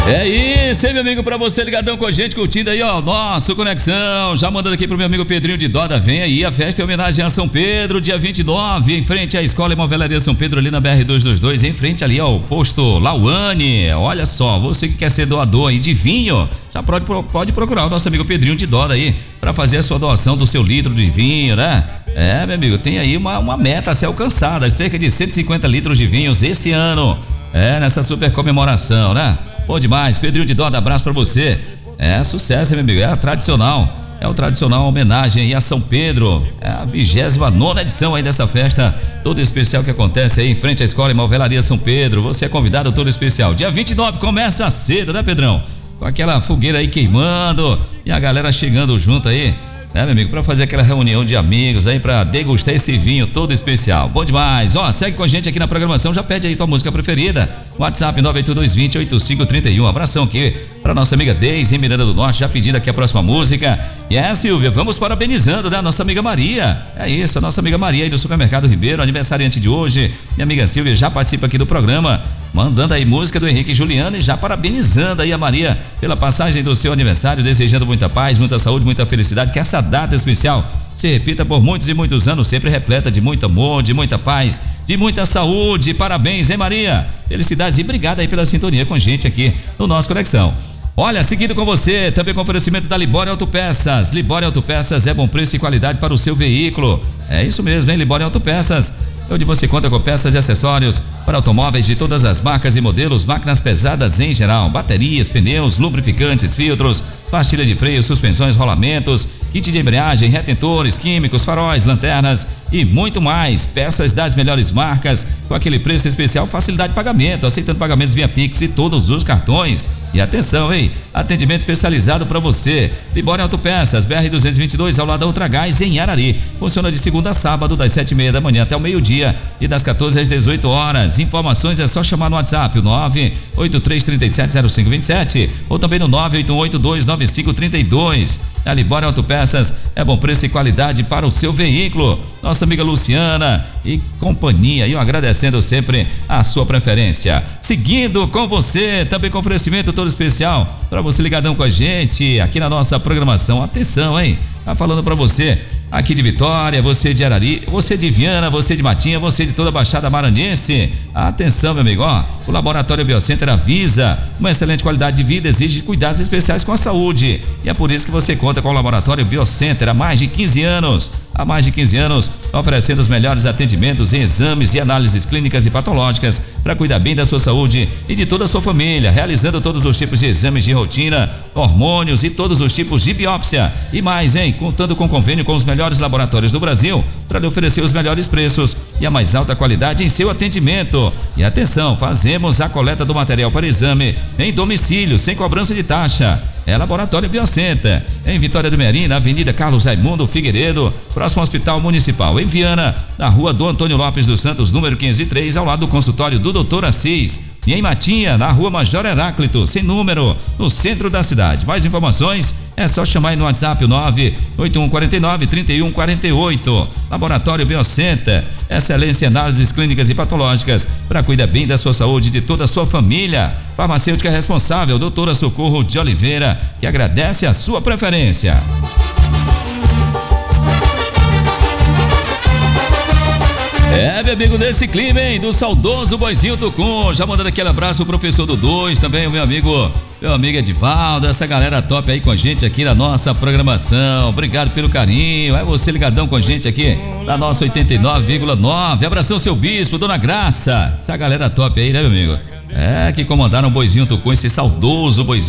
É isso, hein, meu amigo, pra você ligadão com a gente, curtindo aí, ó, nosso Conexão, já mandando aqui pro meu amigo Pedrinho de Doda, vem aí a festa em homenagem a São Pedro, dia 29, em frente à Escola Imobiliária São Pedro, ali na BR-222, em frente ali ao posto Lauane. Olha só, você que quer ser doador aí de vinho, já pode procurar o nosso amigo Pedrinho de Doda aí, pra fazer a sua doação do seu litro de vinho, né? É, meu amigo, tem aí uma meta a ser alcançada, cerca de 150 litros de vinhos esse ano, nessa super comemoração, né? Bom demais, Pedrinho de Doda, abraço pra você. É sucesso, meu amigo, é o tradicional homenagem aí a São Pedro. É a 29ª edição aí dessa festa toda especial que acontece aí em frente à Escola Imobiliária São Pedro. Você é convidado todo especial. Dia 29 começa cedo, né, Pedrão? Com aquela fogueira aí queimando e a galera chegando junto aí, né, meu amigo, pra fazer aquela reunião de amigos aí, pra degustar esse vinho todo especial. Bom demais, ó, segue com a gente aqui na programação, já pede aí tua música preferida, WhatsApp 98220-8531, abração aqui pra nossa amiga Deise em Miranda do Norte, já pedindo aqui a próxima música. E Silvia, vamos parabenizando, né, a nossa amiga Maria, é isso, a nossa amiga Maria aí do Supermercado Ribeiro, aniversariante de hoje. Minha amiga Silvia já participa aqui do programa, mandando aí música do Henrique e Juliano e já parabenizando aí a Maria pela passagem do seu aniversário, desejando muita paz, muita saúde, muita felicidade, que essa data especial se repita por muitos e muitos anos, sempre repleta de muito amor, de muita paz, de muita saúde. Parabéns, hein, Maria? Felicidades e obrigado aí pela sintonia com a gente aqui no nosso Conexão. Olha, seguindo com você, também com oferecimento da Libório Autopeças. Libório Autopeças é bom preço e qualidade para o seu veículo. É isso mesmo, hein? Libório Autopeças, onde você conta com peças e acessórios para automóveis de todas as marcas e modelos, máquinas pesadas em geral, baterias, pneus, lubrificantes, filtros, pastilha de freio, suspensões, rolamentos, kit de embreagem, retentores, químicos, faróis, lanternas e muito mais. Peças das melhores marcas, com aquele preço especial, facilidade de pagamento, aceitando pagamentos via Pix e todos os cartões. E atenção, hein? Atendimento especializado para você. Libório Autopeças, BR-222, ao lado da Ultragás, em Arari. Funciona de segunda a sábado, das 7h30 da manhã até o meio-dia e das 14 às 18 horas. Informações é só chamar no WhatsApp, o 983370527 ou também no 981829532. A Libório Autopeças é bom preço e qualidade para o seu veículo. Nossa amiga Luciana e companhia, e eu agradecendo sempre a sua preferência. Seguindo com você, também com oferecimento todo especial para você ligadão com a gente aqui na nossa programação. Atenção, hein? Tá falando para você aqui de Vitória, você de Arari, você de Viana, você de Matinha, você de toda a Baixada Maranhense. Atenção, meu amigo, ó, o Laboratório Biocenter avisa, uma excelente qualidade de vida exige cuidados especiais com a saúde. E é por isso que você conta com o Laboratório Biocenter há mais de 15 anos. Há mais de 15 anos, oferecendo os melhores atendimentos em exames e análises clínicas e patológicas para cuidar bem da sua saúde e de toda a sua família, realizando todos os tipos de exames de rotina, hormônios e todos os tipos de biópsia. E mais, hein? Contando com convênio com os melhores laboratórios do Brasil para lhe oferecer os melhores preços e a mais alta qualidade em seu atendimento. E atenção, fazemos a coleta do material para exame em domicílio, sem cobrança de taxa. É Laboratório Biocenter, em Vitória do Merim, na Avenida Carlos Raimundo Figueiredo, próximo ao Hospital Municipal. Em Viana, na Rua do Antônio Lopes dos Santos, número 503, ao lado do consultório do Dr. Assis. E em Matinha, na Rua Major Heráclito, sem número, no centro da cidade. Mais informações é só chamar aí no WhatsApp, o 98149-3148. Laboratório Biocenter, excelência em análises clínicas e patológicas para cuidar bem da sua saúde e de toda a sua família. Farmacêutica responsável, doutora Socorro de Oliveira, que agradece a sua preferência. É, meu amigo, nesse clima, hein, do saudoso Boizinho Tucum, já mandando aquele abraço ao professor Dudu, também o meu amigo Edivaldo, essa galera top aí com a gente aqui na nossa programação. Obrigado pelo carinho, é você ligadão com a gente aqui na nossa 89,9. Abração, seu bispo, dona Graça, essa galera top aí, né, meu amigo? É, que comandaram o Boizinho Tucum, esse saudoso Boizinho